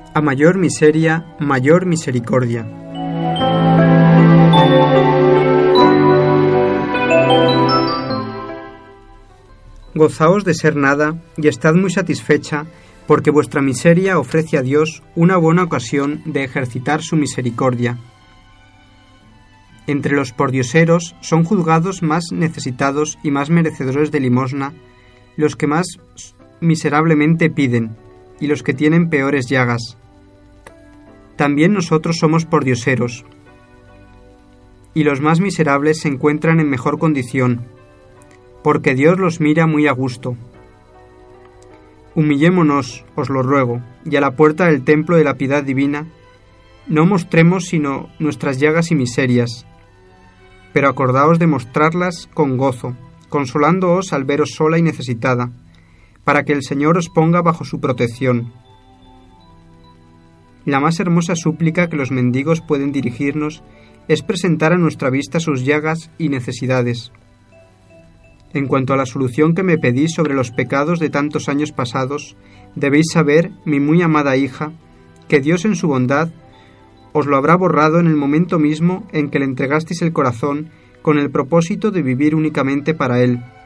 A mayor miseria, mayor misericordia. Gozaos de ser nada y estad muy satisfecha, porque vuestra miseria ofrece a Dios una buena ocasión de ejercitar su misericordia. Entre los pordioseros son juzgados más necesitados y más merecedores de limosna los que más miserablemente piden y los que tienen peores llagas. También nosotros somos pordioseros, y los más miserables se encuentran en mejor condición, porque Dios los mira muy a gusto. Humillémonos, os lo ruego, y a la puerta del templo de la piedad divina no mostremos sino nuestras llagas y miserias, pero acordaos de mostrarlas con gozo, consolándoos al veros sola y necesitada, para que el Señor os ponga bajo su protección. La más hermosa súplica que los mendigos pueden dirigirnos es presentar a nuestra vista sus llagas y necesidades. En cuanto a la solución que me pedís sobre los pecados de tantos años pasados, debéis saber, mi muy amada hija, que Dios en su bondad os lo habrá borrado en el momento mismo en que le entregasteis el corazón con el propósito de vivir únicamente para Él,